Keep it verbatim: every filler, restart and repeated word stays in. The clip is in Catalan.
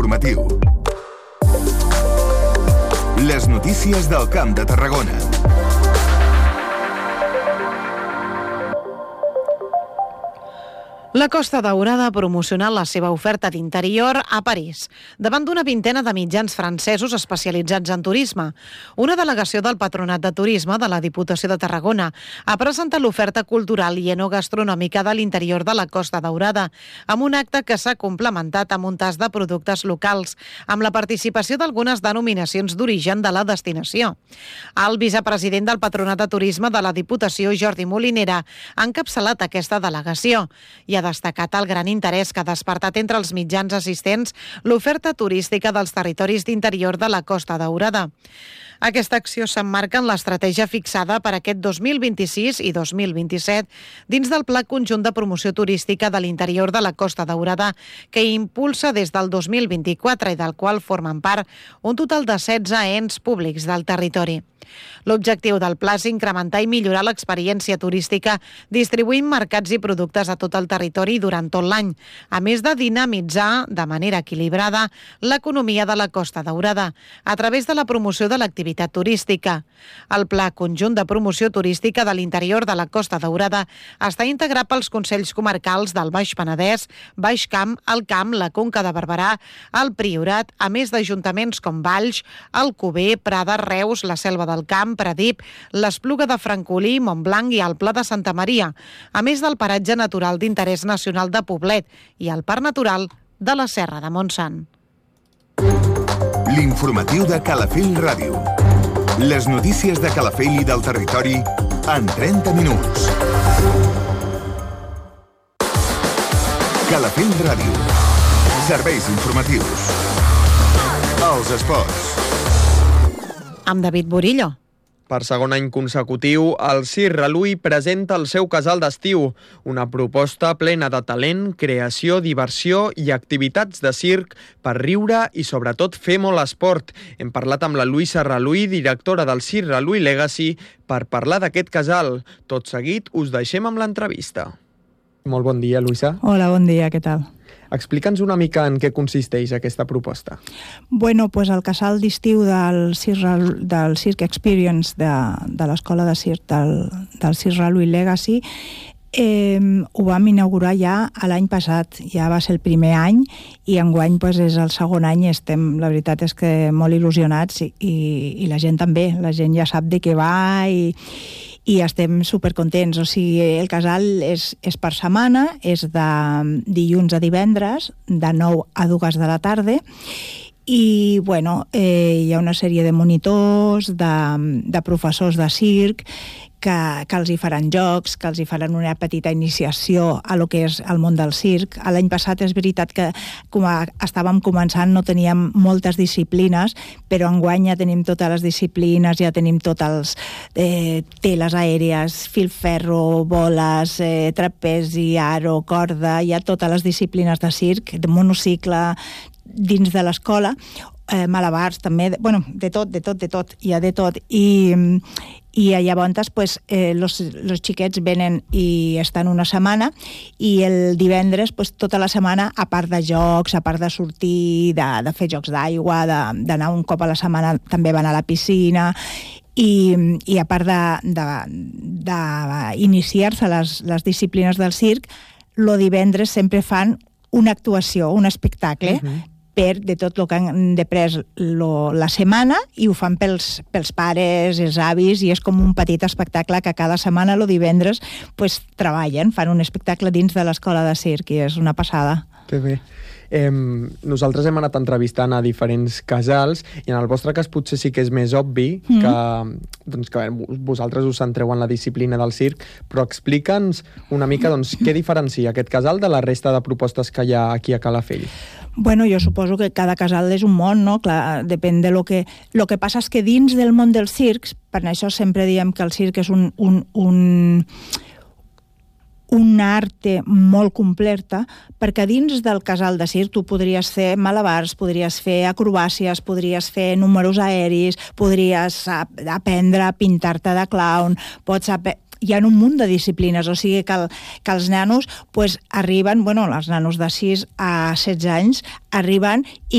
informatiu. Les notícies del Camp de Tarragona. La Costa Daurada ha promocionat la seva oferta d'interior a París, davant d'una vintena de mitjans francesos especialitzats en turisme. Una delegació del Patronat de Turisme de la Diputació de Tarragona ha presentat l'oferta cultural i enogastronòmica de l'interior de la Costa Daurada, amb un acte que s'ha complementat amb un tas de productes locals, amb la participació d'algunes denominacions d'origen de la destinació. El vicepresident del Patronat de Turisme de la Diputació, Jordi Molinera, ha encapçalat aquesta delegació i ha destacat el gran interès que ha despertat entre els mitjans assistents l'oferta turística dels territoris d'interior de la Costa Daurada. Aquesta acció s'emmarca en l'estratègia fixada per aquest dos mil vint-i-sis i dos mil vint-i-set dins del Pla Conjunt de Promoció Turística de l'interior de la Costa Daurada, que impulsa des del dos mil vint-i-quatre i del qual formen part un total de setze ens públics del territori. L'objectiu del pla és incrementar i millorar l'experiència turística distribuint mercats i productes a tot el territori durant tot l'any, a més de dinamitzar de manera equilibrada l'economia de la Costa Daurada a través de la promoció de l'activitat turística. El Pla Conjunt de Promoció Turística de l'interior de la Costa Daurada està integrat pels Consells Comarcals del Baix Penedès, Baix Camp, el Camp, la Conca de Barberà, el Priorat, a més d'ajuntaments com Valls, Alcover, Prada, Reus, la Selva del Camp, Pradip, l'Espluga de Francolí, Montblanc i el Pla de Santa Maria, a més del paratge natural d'interès nacional de Poblet i el Parc Natural de la Serra de Montsant. L'informatiu de Calafell Ràdio. Les notícies de Calafell i del territori en trenta minuts. Calafell Ràdio. Serveis informatius. Els esports. Amb David Borillo. Per segon any consecutiu, el Circ Reluí presenta el seu casal d'estiu, una proposta plena de talent, creació, diversió i activitats de circ per riure i, sobretot, fer molt esport. Hem parlat amb la Luisa Reluí, directora del Circ Reluí Legacy, per parlar d'aquest casal. Tot seguit, us deixem amb l'entrevista. Molt bon dia, Luisa. Hola, bon dia, què tal? Explica'ns una mica en què consisteix aquesta proposta. Bueno, pues el casal d'estiu del Circ, del Circ Experience de, de l'Escola de Circ del, del Circ Reluí Legacy eh, ho vam inaugurar ja l'any passat, ja va ser el primer any i enguany pues, és el segon any i estem, la veritat és que molt il·lusionats i, i, i la gent també, la gent ja sap de què va i i estem supercontents. O sigui, el casal és, és per setmana, és de dilluns a divendres, de nou a dues de la tarda, i bueno, eh, hi ha una sèrie de monitors, de, de professors de circ, que, que els hi faran jocs, que els hi faran una petita iniciació a lo que és el món del circ. L'any passat és veritat que com a, estàvem començant no teníem moltes disciplines, però enguany ja tenim totes les disciplines, ja tenim tots els eh, teles aèries, filferro, boles, eh, trapezi, aro, corda, hi ha totes les disciplines de circ, de monocicle, dins de l'escola, eh, malabars també, bueno, de tot, de tot, de tot, hi ha de tot. I, i llavors pues, eh, los, los xiquets venen i estan una setmana i el divendres pues, tota la setmana, a part de jocs, a part de sortir, de, de fer jocs d'aigua, d'anar un cop a la setmana, també van a la piscina i, i a part d'iniciar-se les, les disciplines del circ, lo divendres sempre fan una actuació, un espectacle, uh-huh. per de tot el que han de pres lo, la setmana i ho fan pels, pels pares, els avis, i és com un petit espectacle que cada setmana, el divendres, pues, treballen, fan un espectacle dins de l'escola de circ i és una passada. Que bé. Eh, nosaltres hem anat entrevistant a diferents casals i en el vostre cas potser sí que és més obvi mm. que, doncs, que vosaltres us centreu en la disciplina del circ, però explica'ns una mica doncs, què diferencia aquest casal de la resta de propostes que hi ha aquí a Calafell. Bueno, jo suposo que cada casal és un món, no? Clar, depèn de lo que... Lo que passa és que dins del món dels circs, per això sempre diem que el circ és un... un, un una arte molt completa, perquè dins del casal de circ tu podries fer malabars, podries fer acrobàcies, podries fer números aeris, podries aprendre a pintar-te de clown, pots aprendre... Hi ha un munt de disciplines, o sigui que, el, que els nanos pues, arriben, bueno, els nanos de sis a setze anys arriben i